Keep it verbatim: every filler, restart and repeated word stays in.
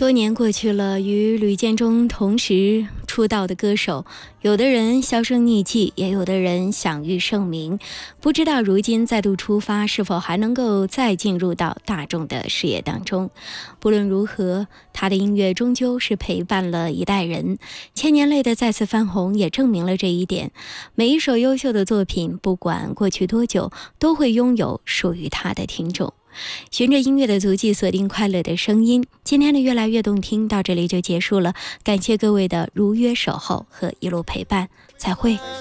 多年过去了，与吕建中同时出道的歌手，有的人销声匿迹，也有的人享誉盛名。不知道如今再度出发，是否还能够再进入到大众的视野当中。不论如何，他的音乐终究是陪伴了一代人。千年类的再次翻红，也证明了这一点。每一首优秀的作品，不管过去多久，都会拥有属于他的听众。循着音乐的足迹，锁定快乐的声音。今天的越来越动听到这里就结束了，感谢各位的如约守候和一路陪伴，再会。